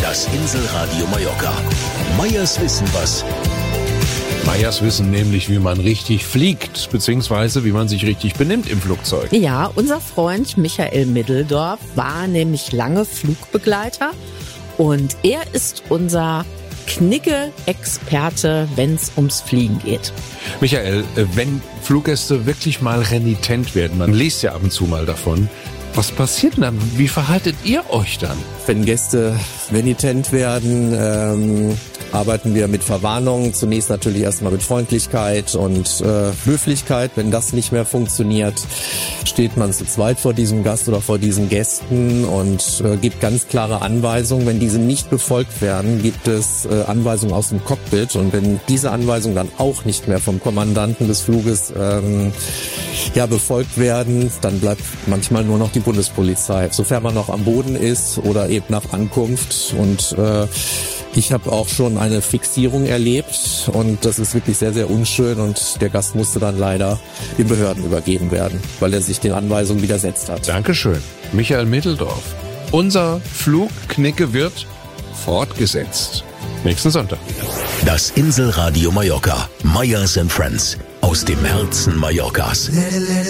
Das Inselradio Mallorca. Meyers Wissen was. Meyers wissen nämlich, wie man richtig fliegt, beziehungsweise wie man sich richtig benimmt im Flugzeug. Ja, unser Freund Michael Middeldorf war nämlich lange Flugbegleiter und er ist unser Knigge-Experte, wenn es ums Fliegen geht. Michael, wenn Fluggäste wirklich mal renitent werden, man liest ja ab und zu mal davon, was passiert denn dann? Wie verhaltet ihr euch dann? Wenn Gäste renitent werden, arbeiten wir mit Verwarnung. Zunächst natürlich erstmal mit Freundlichkeit und Höflichkeit. Wenn das nicht mehr funktioniert, steht man zu zweit vor diesem Gast oder vor diesen Gästen und gibt ganz klare Anweisungen. Wenn diese nicht befolgt werden, gibt es Anweisungen aus dem Cockpit. Und wenn diese Anweisungen dann auch nicht mehr vom Kommandanten des Fluges befolgt werden, dann bleibt manchmal nur noch die Bundespolizei, sofern man noch am Boden ist oder eben nach Ankunft. Und ich habe auch schon eine Fixierung erlebt und das ist wirklich sehr, sehr unschön und der Gast musste dann leider den Behörden übergeben werden, weil er sich den Anweisungen widersetzt hat. Dankeschön, Michael Middeldorf. Unser Flugknicke wird fortgesetzt. Nächsten Sonntag wieder. Das Inselradio Mallorca. Meyers & Friends. Aus dem Herzen Mallorcas.